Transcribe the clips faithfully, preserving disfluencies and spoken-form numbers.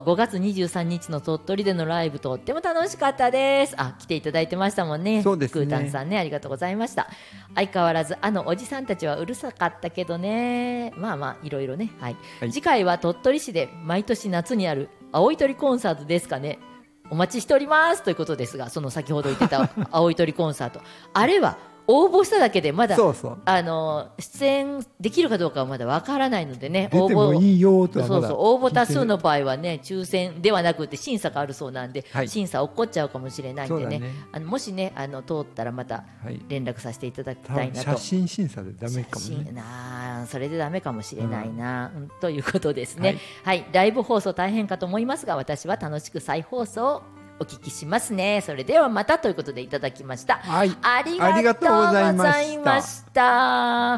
ごがつにじゅうさんにちの鳥取でのライブとっても楽しかったです。あ、来ていただいてましたもんね。 そうですね。 クータンさんね、ありがとうございました。相変わらずあのおじさんたちはうるさかったけどね。まあまあいろいろね、はいはい、次回は鳥取市で毎年夏にある青い鳥コンサートですかね。お待ちしておりますということですが、その先ほど言ってた青い鳥コンサートあれは応募しただけでまだそうそうあの出演できるかどうかはまだわからないのでね、 出てもいいよとはまだそうそう応募多数の場合はね抽選ではなくて審査があるそうなんで、はい、審査起こっちゃうかもしれないんで ね, ねあのもしねあの通ったらまた連絡させていただきたいなと、 はい、写真審査でダメかもね、 なそれでダメかもしれないな、うん、ということですね、はいはい、ライブ放送大変かと思いますが私は楽しく再放送をお聞きしますね。それではまたということでいただきました、はい、ありがとうございました。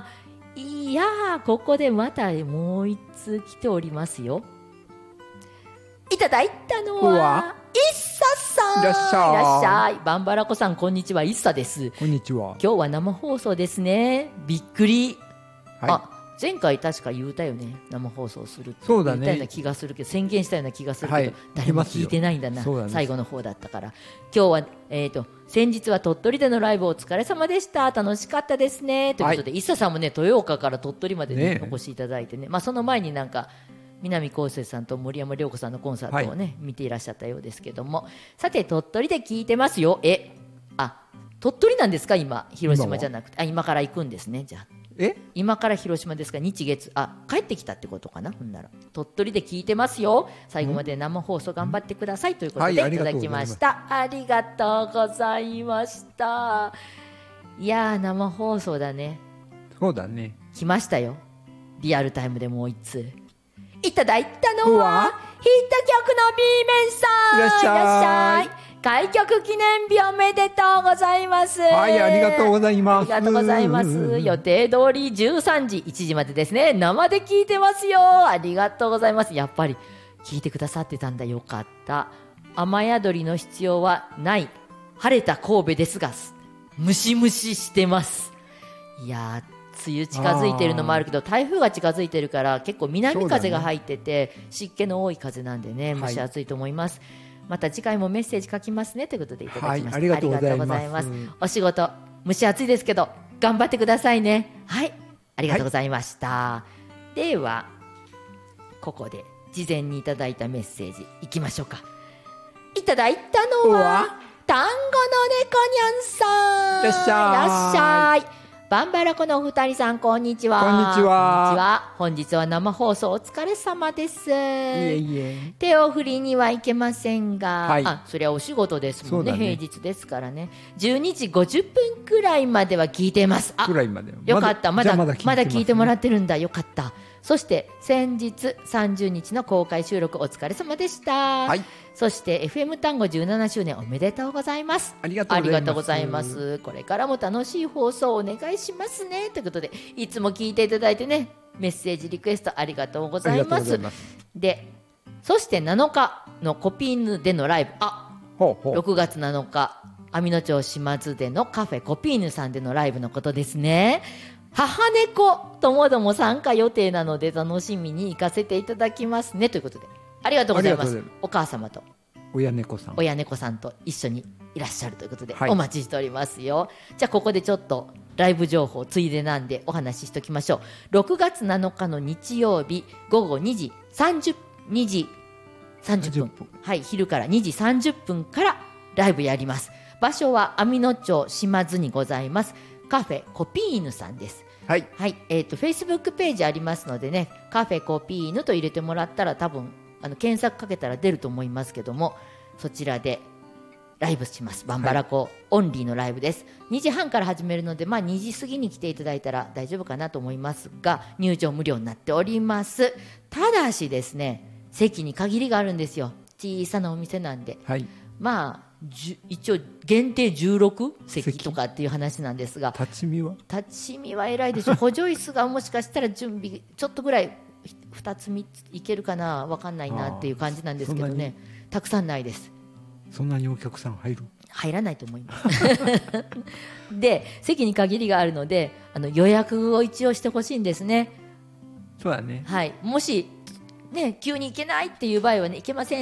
いやーここでまたもう一通来ておりますよ。いただいたのはイッサさん、 いらっしゃい。 いらっしゃい。バンバラコさんこんにちは、イッサです。 こんにちは。 今日は生放送ですね。びっくり、はい、あ前回確か言うたよね、生放送するって言ったような気がするけど、宣言したような気がするけど、はい、誰も聞いてないんだな、最後の方だったから。今日は、えーと、先日は鳥取でのライブお疲れ様でした、楽しかったですねということで、はい、イッサさんもね豊岡から鳥取まで、ねね、お越しいただいてね、まあ、その前になんか南こうせつさんと森山良子さんのコンサートをね、はい、見ていらっしゃったようですけども、さて鳥取で聞いてますよ。えあ鳥取なんですか今、広島じゃなくて。あ今から行くんですね。じゃあえ今から広島ですか、日月あ帰ってきたってことかな。ほんなら鳥取で聞いてますよ、最後まで生放送頑張ってくださいということでいただきました、はい、ありがとうございました。いやー生放送だね。 そうだね、 来ましたよ、リアルタイムでもう一通いただいたのはヒット曲の B 面さん、 いらっしゃい、いらっしゃい。 開局記念日おめでとうございます。 はい、ありがとうございます。 ありがとうございます。予定通りじゅうさんじいちじまでですね、生で聞いてますよ。ありがとうございます。やっぱり聞いてくださってたんだ、よかった。雨宿りの必要はない、晴れた神戸ですがムシムシしてます。いやー梅雨近づいてるのもあるけど、台風が近づいてるから結構南風が入ってて、ね、湿気の多い風なんでね、蒸し暑いと思います、はい。また次回もメッセージ書きますねということでいただきました、はい、 ありがとうございます。 お仕事蒸し暑いですけど頑張ってくださいね。はい、ありがとうございました、はい、ではここで事前にいただいたメッセージいきましょうか。いただいたのは単語の猫にゃんさん、 いらっしゃい、 いらっしゃい。バンバラコのお二人さんこんにちは。 こんにちは。 こんにちは。本日は生放送お疲れ様です。いえいえ。 手を振りにはいけませんが、 はい、 あそれはお仕事ですもん ね, ね平日ですからね。じゅうにじごじゅっぷんくらいまでは聞いてます。あくらいまでよかった、まだまだ、 まだ聞いてますね、 まだ聞いてもらってるんだ、よかった。そして先日さんじゅうにちの公開収録お疲れ様でした、はい、そして エフエム 単語じゅうななしゅうねんおめでとうございます。 ありがとうございます。 これからも楽しい放送をお願いしますねということで、いつも聞いていただいてね、メッセージリクエストありがとうございます。でそしてなのかのコピーヌでのライブ、あほうほうろくがつなのか網野町島津でのカフェコピーヌさんでのライブのことですね。母猫ともども参加予定なので楽しみに行かせていただきますねということで、ありがとうございます。お母様と親猫さん親猫さんと一緒にいらっしゃるということで、 はい、 お待ちしておりますよ。じゃあここでちょっとライブ情報ついでなんでお話ししておきましょう。ろくがつなのかの日曜日午後にじさんじゅう、にじさんじゅっぷん、はい、昼からにじさんじゅっぷんからライブやります。場所は網野町島津にございますカフェコピーヌさんです。 はい、 はい、えーと、Facebook ページありますのでね、カフェコピーヌと入れてもらったら多分あの検索かけたら出ると思いますけども、そちらでライブします。バンバラコオンリーのライブです、はい、にじはんから始めるので、まあ、にじ過ぎに来ていただいたら大丈夫かなと思いますが、入場無料になっております。ただしですね、席に限りがあるんですよ。小さなお店なんで、はい、まあ一応限定じゅうろくせきとかっていう話なんですが、 立ち見は立ち見は偉いでしょ補助椅子がもしかしたら準備ちょっとぐらいふたつみっついけるかな、分かんないなっていう感じなんですけどね、たくさんないです。 そんなにお客さん入る？ 入らないと思いますで席に限りがあるので、あの予約を一応してほしいんですね。 そうだね、 はい、もしね、急に行けないっていう場合はね、行けません